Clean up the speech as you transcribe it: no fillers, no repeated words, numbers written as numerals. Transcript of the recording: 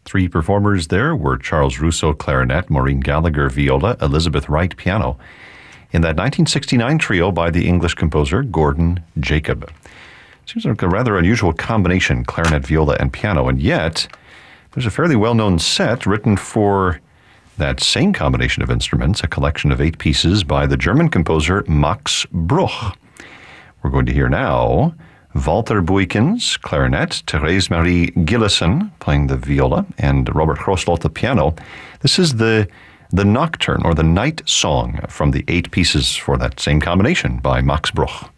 Three performers there were Charles Russo, clarinet, Maureen Gallagher, viola, Elizabeth Wright, piano, in that 1969 trio by the English composer Gordon Jacob. Seems like a rather unusual combination, clarinet, viola, and piano, and yet there's a fairly well-known set written for that same combination of instruments, a collection of 8 pieces by the German composer Max Bruch. We're going to hear now Walter Buykens, clarinet, Therese Marie Gillessen playing the viola, and Robert Groslotte, the piano. This is the Nocturne, or the Night Song, from the 8 pieces for that same combination by Max Bruch.